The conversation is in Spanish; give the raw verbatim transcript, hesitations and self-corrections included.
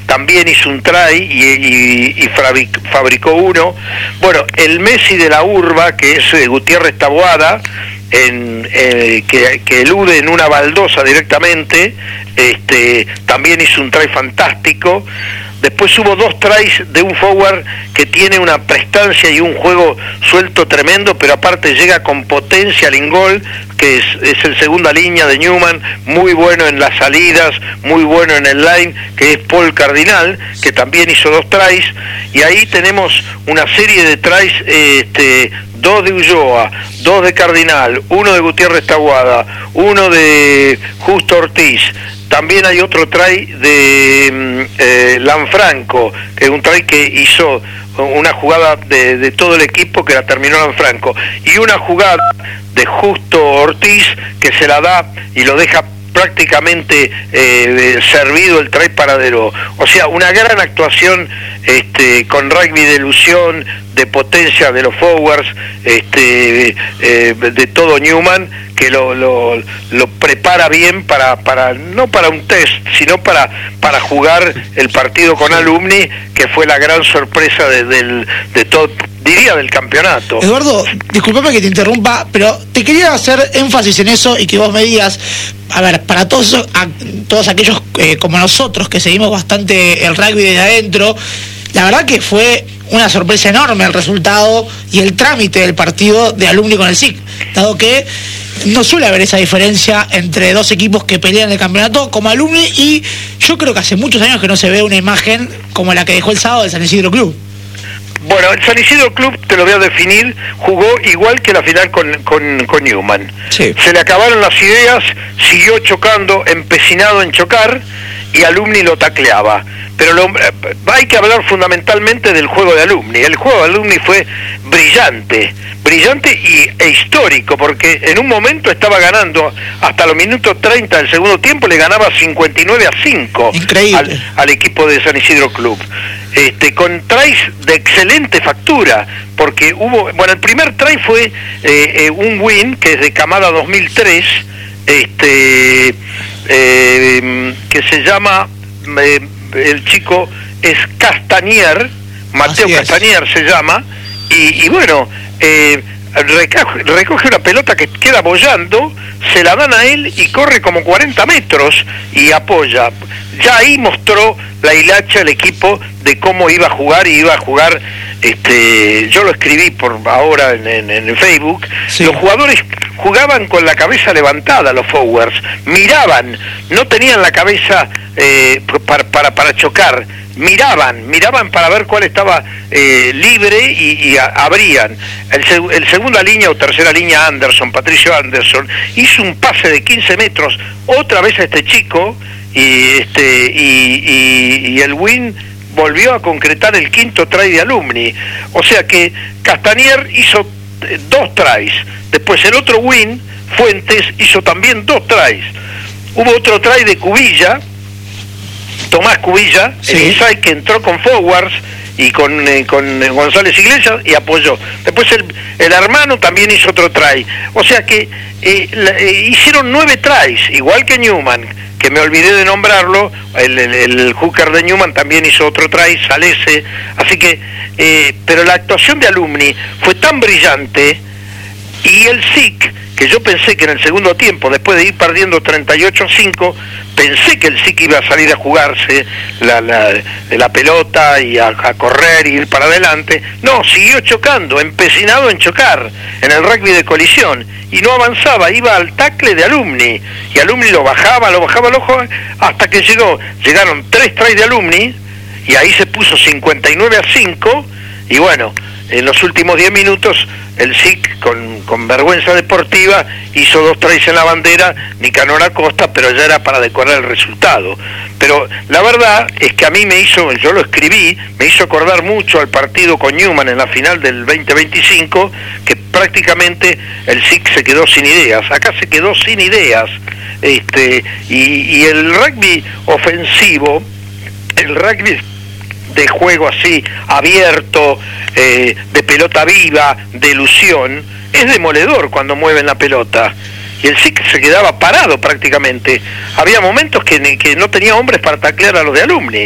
también hizo un try y, y, y fabricó uno. Bueno, el Messi de la Urba, que es eh, Gutiérrez Taboada, en, eh, que, que elude en una baldosa directamente, este, también hizo un try fantástico. Después hubo dos tries de un forward que tiene una prestancia y un juego suelto tremendo, pero aparte llega con potencia al ingol, que es, es el segunda línea de Newman, muy bueno en las salidas, muy bueno en el line, que es Paul Cardinal, que también hizo dos tries, y ahí tenemos una serie de tries, este, dos de Ulloa, dos de Cardinal, uno de Gutiérrez Taboada, uno de Justo Ortiz. También hay otro try de eh, Lanfranco, que es un try que hizo una jugada de, de todo el equipo que la terminó Lanfranco, y una jugada de Justo Ortiz que se la da y lo deja prácticamente eh, servido el try paradero. O sea, una gran actuación este, con rugby de ilusión, de potencia de los forwards, este, eh, de todo Newman, que lo, lo, lo prepara bien para, para, no para un test, sino para, para jugar el partido con Alumni, que fue la gran sorpresa de, del, de todo, diría, del campeonato. Eduardo, discúlpame que te interrumpa, pero te quería hacer énfasis en eso y que vos me digas, a ver, para todos, a, todos aquellos eh, como nosotros que seguimos bastante el rugby desde adentro, la verdad que fue una sorpresa enorme el resultado y el trámite del partido de Alumni con el S I C, dado que no suele haber esa diferencia entre dos equipos que pelean el campeonato como Alumni, y yo creo que hace muchos años que no se ve una imagen como la que dejó el sábado el San Isidro Club. Bueno, el San Isidro Club, te lo voy a definir, jugó igual que la final con, con, con Newman. Sí. Se le acabaron las ideas, siguió chocando, empecinado en chocar, y Alumni lo tacleaba. Pero lo, hay que hablar fundamentalmente del juego de Alumni. El juego de Alumni fue brillante, brillante y, e histórico, porque en un momento estaba ganando hasta los minutos treinta del segundo tiempo, le ganaba cincuenta y nueve a cinco al, al equipo de San Isidro Club. Este, con tries de excelente factura, porque hubo, bueno, el primer try fue eh, eh, un win, que es de Camada dos mil tres, este, eh, que se llama... Eh, el chico es Castanier, Mateo Castanier se llama, y, y bueno, eh, recoge, recoge una pelota que queda boyando, se la dan a él y corre como cuarenta metros y apoya. Ya ahí mostró la hilacha el equipo de cómo iba a jugar, y iba a jugar, este, yo lo escribí por ahora en, en, en Facebook, sí. Los jugadores jugaban con la cabeza levantada, los forwards, miraban, no tenían la cabeza eh, para, para, para chocar, miraban, miraban para ver cuál estaba eh, libre y, y a, abrían. El, seg el segunda línea o tercera línea, Anderson, Patricio Anderson, hizo un pase de quince metros, otra vez a este chico, y este y, y, y el win volvió a concretar el quinto try de Alumni. O sea que Castanier hizo eh, dos tries. Después el otro win, Fuentes, hizo también dos tries. Hubo otro try de Cubilla, Tomás Cubilla, sí. El inside, que entró con forwards y con, eh, con eh, González Iglesias y apoyó. Después el, el hermano también hizo otro try. O sea que eh, la, eh, hicieron nueve tries, igual que Newman, que me olvidé de nombrarlo, el, el, el hooker de Newman también hizo otro try, Salese. Así que, eh, pero la actuación de Alumni fue tan brillante, y el S I C, que yo pensé que en el segundo tiempo, después de ir perdiendo treinta y ocho a cinco, pensé que el S I C iba a salir a jugarse la, la, la pelota y a, a correr y ir para adelante. No, siguió chocando, empecinado en chocar en el rugby de colisión, y no avanzaba, iba al tackle de Alumni, y Alumni lo bajaba, lo bajaba, lo bajaba, hasta que llegó, llegaron tres tries de Alumni, y ahí se puso cincuenta y nueve a cinco, y bueno, en los últimos diez minutos el S I C, con, con vergüenza deportiva, hizo dos tries en la bandera, Nicanor Acosta, pero ya era para decorar el resultado. Pero la verdad es que a mí me hizo, yo lo escribí, me hizo acordar mucho al partido con Newman en la final del veinte veinticinco, que prácticamente el S I C se quedó sin ideas. Acá se quedó sin ideas, este, y, y el rugby ofensivo, el rugby de juego así, abierto, eh, de pelota viva, de ilusión, es demoledor cuando mueven la pelota. Y el S I C se quedaba parado prácticamente. Había momentos que, que no tenía hombres para taclear a los de Alumni.